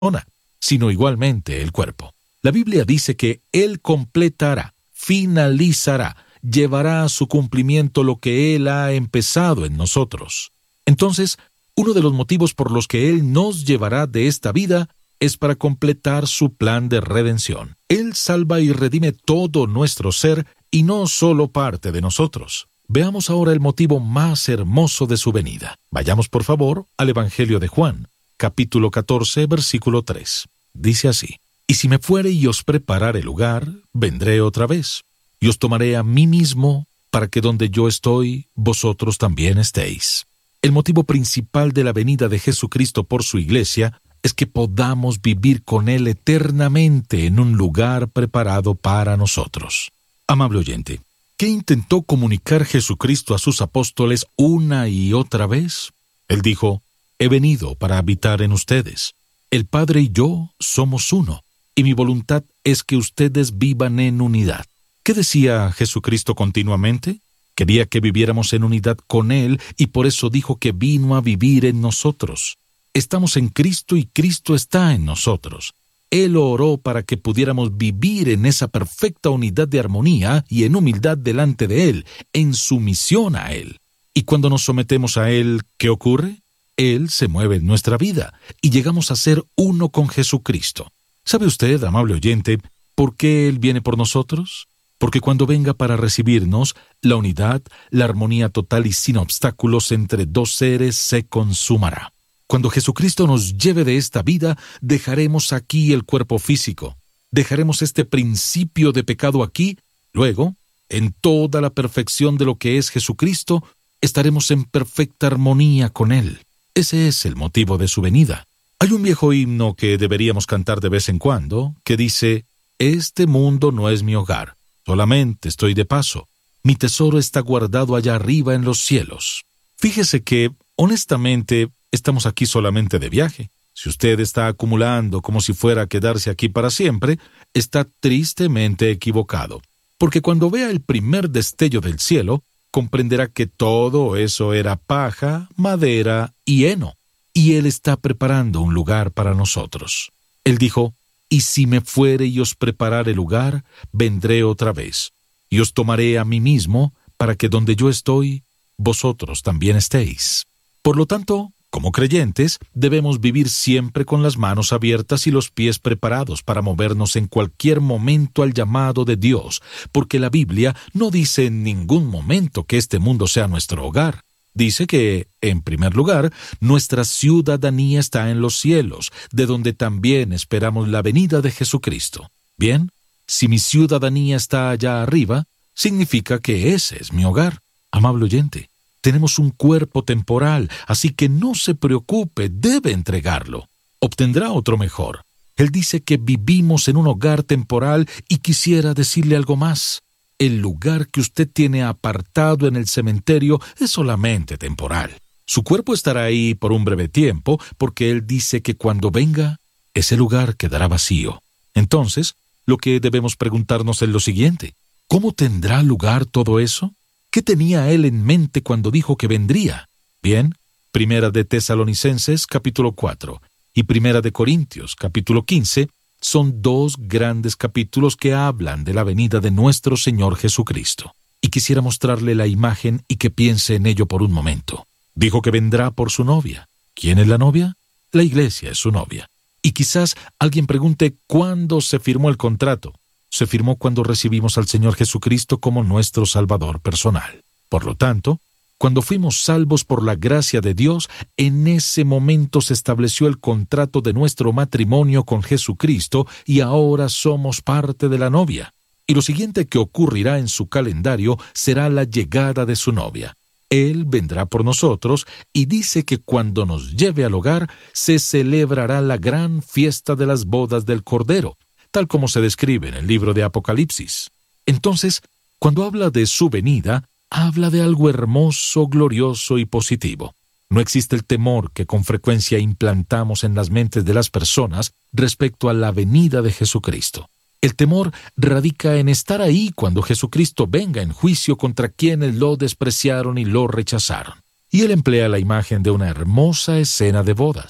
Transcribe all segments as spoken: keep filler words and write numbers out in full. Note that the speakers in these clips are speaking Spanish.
persona, sino igualmente el cuerpo. La Biblia dice que Él completará, finalizará, llevará a su cumplimiento lo que Él ha empezado en nosotros. Entonces, uno de los motivos por los que Él nos llevará de esta vida es para completar su plan de redención. Él salva y redime todo nuestro ser y no solo parte de nosotros. Veamos ahora el motivo más hermoso de su venida. Vayamos por favor al Evangelio de Juan, capítulo catorce, versículo tres. Dice así: «Y si me fuere y os preparare lugar, vendré otra vez, y os tomaré a mí mismo, para que donde yo estoy, vosotros también estéis». El motivo principal de la venida de Jesucristo por su iglesia es que podamos vivir con Él eternamente en un lugar preparado para nosotros. Amable oyente, ¿qué intentó comunicar Jesucristo a sus apóstoles una y otra vez? Él dijo: «He venido para habitar en ustedes. El Padre y yo somos uno, y mi voluntad es que ustedes vivan en unidad». ¿Qué decía Jesucristo continuamente? Quería que viviéramos en unidad con Él, y por eso dijo que vino a vivir en nosotros. Estamos en Cristo y Cristo está en nosotros. Él oró para que pudiéramos vivir en esa perfecta unidad de armonía y en humildad delante de Él, en sumisión a Él. Y cuando nos sometemos a Él, ¿qué ocurre? Él se mueve en nuestra vida y llegamos a ser uno con Jesucristo. ¿Sabe usted, amable oyente, por qué Él viene por nosotros? Porque cuando venga para recibirnos, la unidad, la armonía total y sin obstáculos entre dos seres se consumará. Cuando Jesucristo nos lleve de esta vida, dejaremos aquí el cuerpo físico. Dejaremos este principio de pecado aquí. Luego, en toda la perfección de lo que es Jesucristo, estaremos en perfecta armonía con Él. Ese es el motivo de su venida. Hay un viejo himno que deberíamos cantar de vez en cuando, que dice: «Este mundo no es mi hogar, solamente estoy de paso. Mi tesoro está guardado allá arriba en los cielos». Fíjese que, honestamente, estamos aquí solamente de viaje. Si usted está acumulando como si fuera a quedarse aquí para siempre, está tristemente equivocado. Porque cuando vea el primer destello del cielo, comprenderá que todo eso era paja, madera y heno. Y Él está preparando un lugar para nosotros. Él dijo: «Y si me fuere y os preparare lugar, vendré otra vez, y os tomaré a mí mismo, para que donde yo estoy, vosotros también estéis». Por lo tanto, como creyentes, debemos vivir siempre con las manos abiertas y los pies preparados para movernos en cualquier momento al llamado de Dios, porque la Biblia no dice en ningún momento que este mundo sea nuestro hogar. Dice que, en primer lugar, nuestra ciudadanía está en los cielos, de donde también esperamos la venida de Jesucristo. Bien, si mi ciudadanía está allá arriba, significa que ese es mi hogar. Amable oyente, tenemos un cuerpo temporal, así que no se preocupe, debe entregarlo. Obtendrá otro mejor. Él dice que vivimos en un hogar temporal y quisiera decirle algo más. El lugar que usted tiene apartado en el cementerio es solamente temporal. Su cuerpo estará ahí por un breve tiempo, porque Él dice que cuando venga, ese lugar quedará vacío. Entonces, lo que debemos preguntarnos es lo siguiente: ¿cómo tendrá lugar todo eso? ¿Qué tenía Él en mente cuando dijo que vendría? Bien, Primera de Tesalonicenses, capítulo cuatro, y Primera de Corintios, capítulo quince, son dos grandes capítulos que hablan de la venida de nuestro Señor Jesucristo. Y quisiera mostrarle la imagen y que piense en ello por un momento. Dijo que vendrá por su novia. ¿Quién es la novia? La iglesia es su novia. Y quizás alguien pregunte ¿cuándo se firmó el contrato? Se firmó cuando recibimos al Señor Jesucristo como nuestro Salvador personal. Por lo tanto, cuando fuimos salvos por la gracia de Dios, en ese momento se estableció el contrato de nuestro matrimonio con Jesucristo y ahora somos parte de la novia. Y lo siguiente que ocurrirá en su calendario será la llegada de su novia. Él vendrá por nosotros y dice que cuando nos lleve al hogar se celebrará la gran fiesta de las bodas del Cordero, tal como se describe en el libro de Apocalipsis. Entonces, cuando habla de su venida, habla de algo hermoso, glorioso y positivo. No existe el temor que con frecuencia implantamos en las mentes de las personas respecto a la venida de Jesucristo. El temor radica en estar ahí cuando Jesucristo venga en juicio contra quienes lo despreciaron y lo rechazaron. Y él emplea la imagen de una hermosa escena de bodas.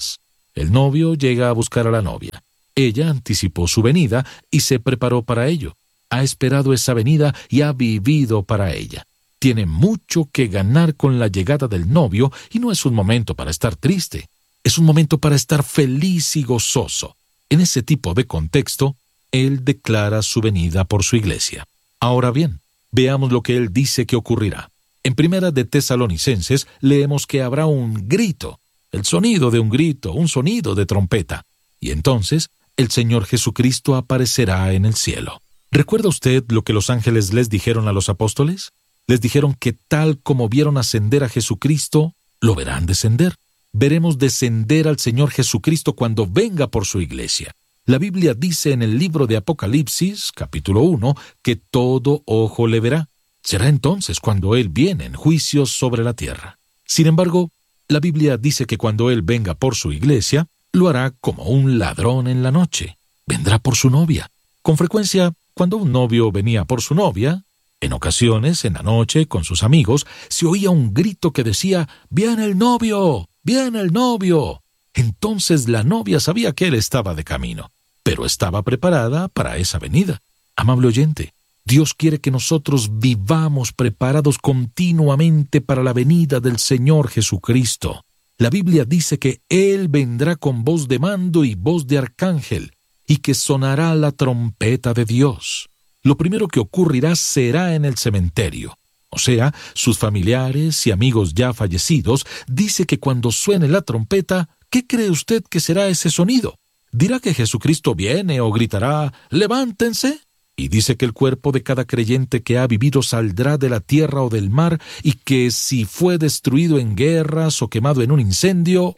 El novio llega a buscar a la novia. Ella anticipó su venida y se preparó para ello. Ha esperado esa venida y ha vivido para ella. Tiene mucho que ganar con la llegada del novio y no es un momento para estar triste. Es un momento para estar feliz y gozoso. En ese tipo de contexto, él declara su venida por su iglesia. Ahora bien, veamos lo que él dice que ocurrirá. En Primera de Tesalonicenses leemos que habrá un grito, el sonido de un grito, un sonido de trompeta. Y entonces el Señor Jesucristo aparecerá en el cielo. ¿Recuerda usted lo que los ángeles les dijeron a los apóstoles? Les dijeron que tal como vieron ascender a Jesucristo, lo verán descender. Veremos descender al Señor Jesucristo cuando venga por su iglesia. La Biblia dice en el libro de Apocalipsis, capítulo uno, que todo ojo le verá. Será entonces cuando Él viene en juicios sobre la tierra. Sin embargo, la Biblia dice que cuando Él venga por su iglesia, lo hará como un ladrón en la noche. Vendrá por su novia. Con frecuencia, cuando un novio venía por su novia, en ocasiones, en la noche, con sus amigos, se oía un grito que decía, «¡Viene el novio! ¡Viene el novio!». Entonces la novia sabía que él estaba de camino, pero estaba preparada para esa venida. Amable oyente, Dios quiere que nosotros vivamos preparados continuamente para la venida del Señor Jesucristo. La Biblia dice que Él vendrá con voz de mando y voz de arcángel, y que sonará la trompeta de Dios. Lo primero que ocurrirá será en el cementerio. O sea, sus familiares y amigos ya fallecidos, dice que cuando suene la trompeta, ¿qué cree usted que será ese sonido? ¿Dirá que Jesucristo viene o gritará, «¡Levántense!»? Y dice que el cuerpo de cada creyente que ha vivido saldrá de la tierra o del mar y que si fue destruido en guerras o quemado en un incendio,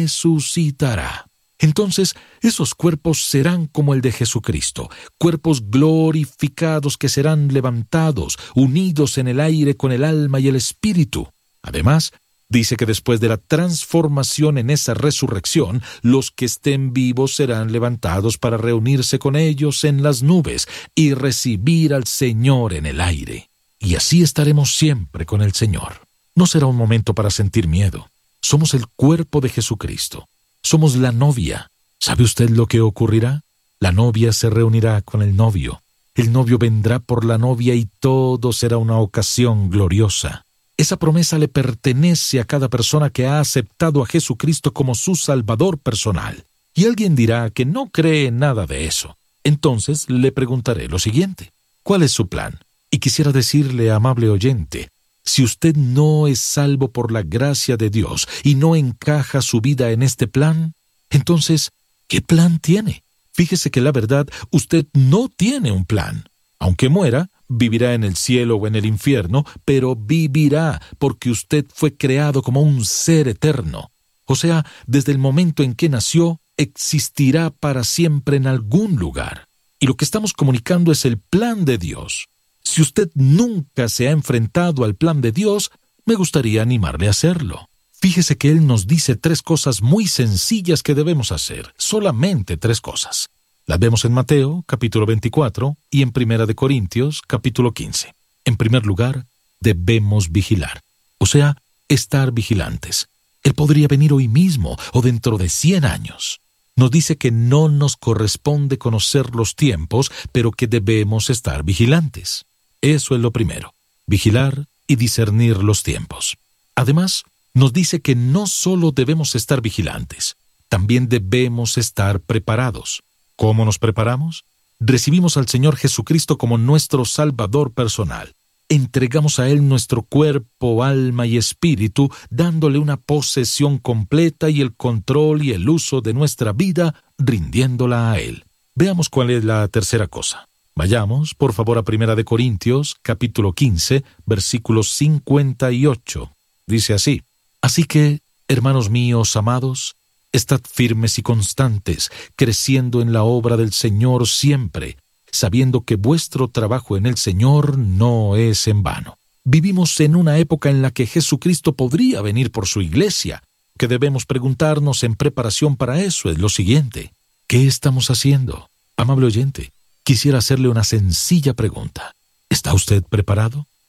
resucitará. Entonces, esos cuerpos serán como el de Jesucristo, cuerpos glorificados que serán levantados, unidos en el aire con el alma y el espíritu. Además, dice que después de la transformación en esa resurrección, los que estén vivos serán levantados para reunirse con ellos en las nubes y recibir al Señor en el aire. Y así estaremos siempre con el Señor. No será un momento para sentir miedo. Somos el cuerpo de Jesucristo. Somos la novia. ¿Sabe usted lo que ocurrirá? La novia se reunirá con el novio. El novio vendrá por la novia y todo será una ocasión gloriosa. Esa promesa le pertenece a cada persona que ha aceptado a Jesucristo como su Salvador personal. Y alguien dirá que no cree en nada de eso. Entonces le preguntaré lo siguiente. ¿Cuál es su plan? Y quisiera decirle, amable oyente, si usted no es salvo por la gracia de Dios y no encaja su vida en este plan, entonces, ¿qué plan tiene? Fíjese que la verdad, usted no tiene un plan. Aunque muera, vivirá en el cielo o en el infierno, pero vivirá porque usted fue creado como un ser eterno. O sea, desde el momento en que nació, existirá para siempre en algún lugar. Y lo que estamos comunicando es el plan de Dios. Si usted nunca se ha enfrentado al plan de Dios, me gustaría animarle a hacerlo. Fíjese que Él nos dice tres cosas muy sencillas que debemos hacer, solamente tres cosas. Las vemos en Mateo, capítulo veinticuatro, y en Primera de Corintios, capítulo quince. En primer lugar, debemos vigilar, o sea, estar vigilantes. Él podría venir hoy mismo o dentro de cien años. Nos dice que no nos corresponde conocer los tiempos, pero que debemos estar vigilantes. Eso es lo primero, vigilar y discernir los tiempos. Además, nos dice que no solo debemos estar vigilantes, también debemos estar preparados. ¿Cómo nos preparamos? Recibimos al Señor Jesucristo como nuestro Salvador personal. Entregamos a Él nuestro cuerpo, alma y espíritu, dándole una posesión completa y el control y el uso de nuestra vida, rindiéndola a Él. Veamos cuál es la tercera cosa. Vayamos, por favor, a Primera de Corintios, capítulo quince, versículo cincuenta y ocho. Dice así: Así que, hermanos míos amados, estad firmes y constantes, creciendo en la obra del Señor siempre, sabiendo que vuestro trabajo en el Señor no es en vano. Vivimos en una época en la que Jesucristo podría venir por su iglesia. Que debemos preguntarnos en preparación para eso es lo siguiente: ¿qué estamos haciendo? Amable oyente, quisiera hacerle una sencilla pregunta. ¿Está usted preparado?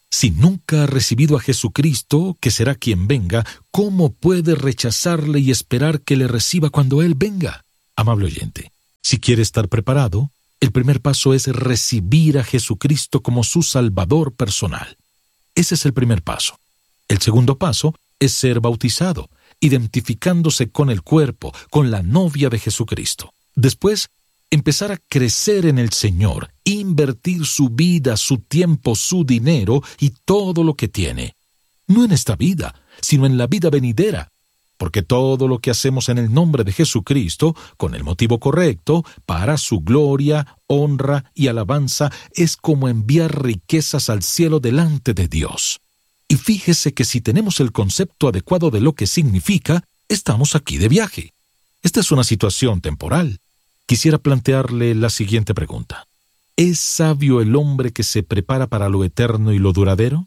Si nunca ha recibido a Jesucristo, que será quien venga, ¿cómo puede rechazarle y esperar que le reciba cuando Él venga? Amable oyente, si quiere estar preparado, el primer paso es recibir a Jesucristo como su Salvador personal. Ese es el primer paso. El segundo paso es ser bautizado, identificándose con el cuerpo, con la novia de Jesucristo. Después, empezar a crecer en el Señor, invertir su vida, su tiempo, su dinero y todo lo que tiene. No en esta vida, sino en la vida venidera. Porque todo lo que hacemos en el nombre de Jesucristo, con el motivo correcto, para su gloria, honra y alabanza, es como enviar riquezas al cielo delante de Dios. Y fíjese que si tenemos el concepto adecuado de lo que significa, estamos aquí de viaje. Esta es una situación temporal. Quisiera plantearle la siguiente pregunta. ¿Es sabio el hombre que se prepara para lo eterno y lo duradero?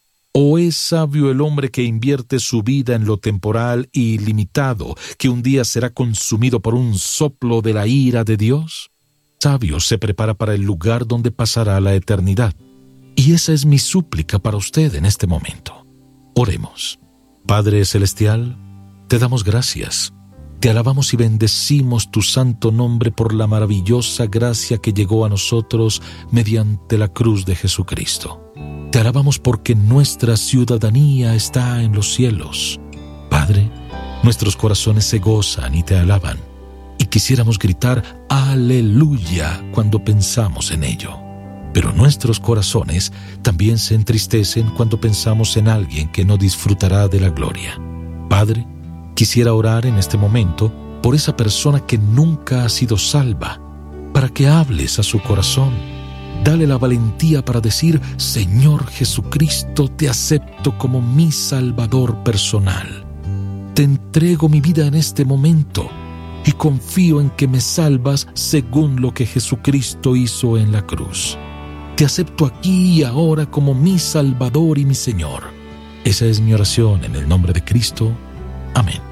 ¿O es sabio el hombre que invierte su vida en lo temporal y limitado, que un día será consumido por un soplo de la ira de Dios? Sabio se prepara para el lugar donde pasará la eternidad. Y esa es mi súplica para usted en este momento. Oremos. Padre Celestial, te damos gracias. Te alabamos y bendecimos tu santo nombre por la maravillosa gracia que llegó a nosotros mediante la cruz de Jesucristo. Te alabamos porque nuestra ciudadanía está en los cielos. Padre, nuestros corazones se gozan y te alaban, y quisiéramos gritar ¡Aleluya! Cuando pensamos en ello. Pero nuestros corazones también se entristecen cuando pensamos en alguien que no disfrutará de la gloria. Padre, quisiera orar en este momento por esa persona que nunca ha sido salva, para que hables a su corazón. Dale la valentía para decir, Señor Jesucristo, te acepto como mi Salvador personal. Te entrego mi vida en este momento y confío en que me salvas según lo que Jesucristo hizo en la cruz. Te acepto aquí y ahora como mi Salvador y mi Señor. Esa es mi oración en el nombre de Cristo. Amén.